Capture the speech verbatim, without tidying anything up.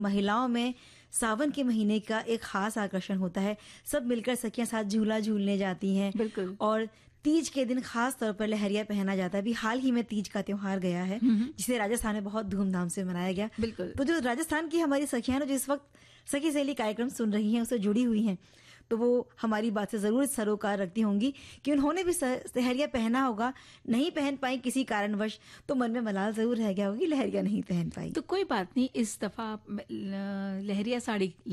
महिलाओं में सावन के महीने का एक खास आकर्षण होता है। सब मिलकर सखियां साथ झूला झूलने जाती हैं। बिल्कुल। और तीज के दिन खास तौर पर लहरिया पहना जाता है। अभी हाल ही में तीज का त्योहार गया है, जिसे राजस्थान में बहुत धूमधाम से मनाया गया। बिल्कुल। तो जो राजस्थान की हमारी सखियां ना, जो इस वक्त सखी सहेली कार्यक्रम सुन रही हैं, उससे जुड़ी हुई हैं, तो वो हमारी बात से जरूर सरोकार रखती होंगी कि उन्होंने भी लहरिया पहना होगा। नहीं पहन पाई किसी कारणवश, तो मन में मलाल जरूर रह गया होगा कि लहरिया नहीं पहन पाई। तो कोई बात नहीं, इस दफा आप लहरिया साड़ी